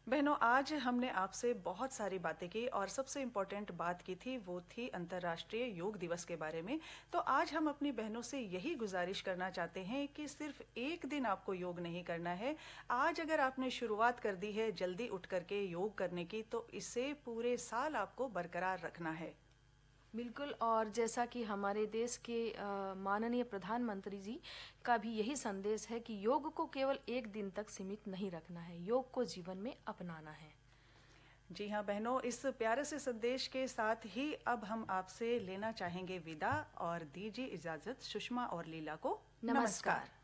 बहनों, आज हमने आपसे बहुत सारी बातें की और सबसे इम्पोर्टेंट बात की थी वो थी अंतर्राष्ट्रीय योग दिवस के बारे में। तो आज हम अपनी बहनों से यही गुजारिश करना चाहते हैं कि सिर्फ एक दिन आपको योग नहीं करना है। आज अगर आपने शुरुआत कर दी है जल्दी उठ करके योग करने की, तो इसे पूरे साल आपको बरकरार रखना है। बिल्कुल। और जैसा कि हमारे देश के माननीय प्रधानमंत्री जी का भी यही संदेश है कि योग को केवल एक दिन तक सीमित नहीं रखना है, योग को जीवन में अपनाना है। जी हाँ बहनों, इस प्यारे से संदेश के साथ ही अब हम आपसे लेना चाहेंगे विदा और दीजिए इजाजत सुषमा और लीला को। नमस्कार। नमस्कार।